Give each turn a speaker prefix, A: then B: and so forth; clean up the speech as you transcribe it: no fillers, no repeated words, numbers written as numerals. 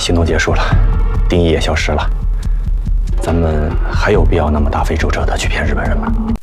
A: 行动结束了，丁义也消失了，咱们还有必要那么大费周折的去骗日本人吗？